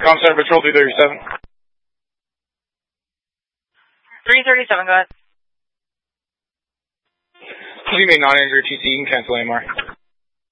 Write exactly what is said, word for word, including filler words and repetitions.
Com Center Patrol three thirty-seven. three thirty-seven, go ahead. You made non-injury T C, you can cancel A M R.